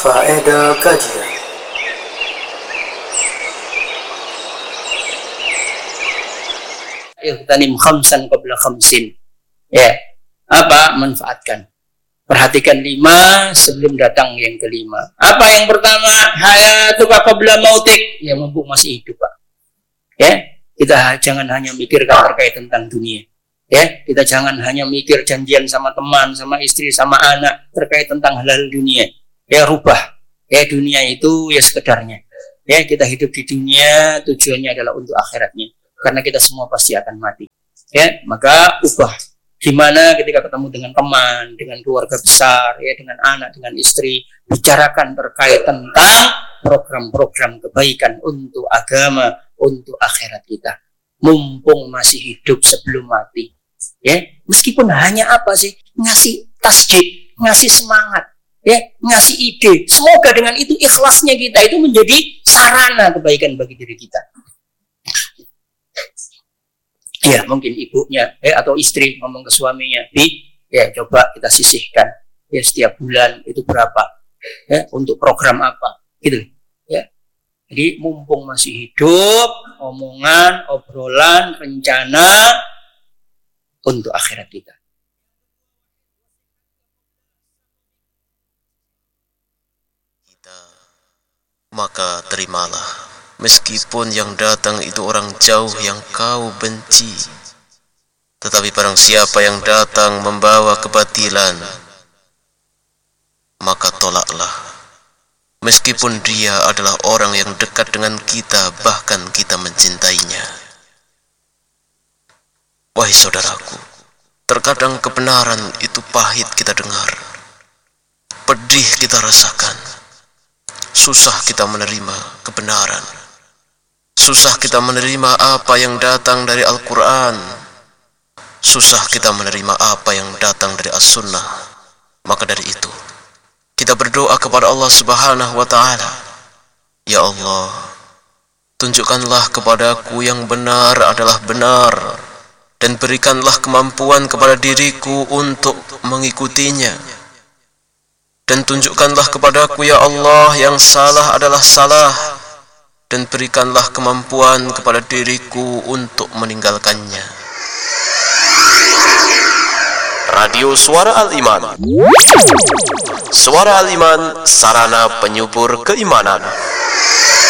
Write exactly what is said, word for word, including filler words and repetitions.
Faedah kajian. Ightanim khamsan qabla khamsin. Ya, apa? Manfaatkan. Perhatikan lima sebelum datang yang kelima. Apa yang pertama? Hayatuka qabla mautik. Ya, mumpung masih hidup, Pak. Ya, kita jangan hanya mikirkan terkait tentang dunia. Ya, kita jangan hanya mikir janjian sama teman, sama istri, sama anak terkait tentang hal-hal dunia. Ya, rubah. Ya, dunia itu ya sekedarnya. Ya, kita hidup di dunia tujuannya adalah untuk akhiratnya. Karena kita semua pasti akan mati. Ya, maka ubah. Gimana ketika ketemu dengan teman, dengan keluarga besar, ya, dengan anak, dengan istri, bicarakan terkait tentang program-program kebaikan untuk agama, untuk akhirat kita. Mumpung masih hidup sebelum mati. Ya, meskipun hanya apa sih? Ngasih tasdik, ngasih semangat, ya, ngasih ide. Semoga dengan itu ikhlasnya kita itu menjadi sarana kebaikan bagi diri kita. Ya, mungkin ibunya eh, atau istri ngomong ke suaminya, Bi, ya coba kita sisihkan ya setiap bulan itu berapa ya untuk program apa gitu ya. Jadi mumpung masih hidup, omongan, obrolan, rencana untuk akhirat kita. Kita maka terimalah. Meskipun yang datang itu orang jauh yang kau benci, tetapi barang siapa yang datang membawa kebatilan, maka tolaklah. Meskipun dia adalah orang yang dekat dengan kita, bahkan kita mencintainya. Wahai saudaraku, terkadang kebenaran itu pahit kita dengar, pedih kita rasakan, susah kita menerima kebenaran. Susah kita menerima apa yang datang dari Al-Quran. Susah kita menerima apa yang datang dari As-Sunnah. Maka dari itu, kita berdoa kepada Allah Subhanahu wa Ta'ala. Ya Allah, tunjukkanlah kepadaku yang benar adalah benar, dan berikanlah kemampuan kepada diriku untuk mengikutinya. Dan tunjukkanlah kepadaku ya Allah yang salah adalah salah, dan berikanlah kemampuan kepada diriku untuk meninggalkannya. Radio Suara Al-Iman. Suara Al-Iman, sarana penyubur keimanan.